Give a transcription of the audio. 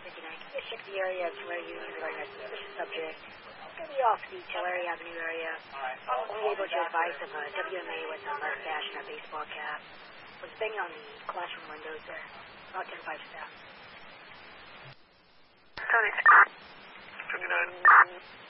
59. Can you check the area to where you regarding a suspicious subject? Maybe off the Tulare Avenue area. Only able to advise of a WMA with a mustache and a baseball cap. Was banging on the classroom windows there. About 10-5 staff. 59.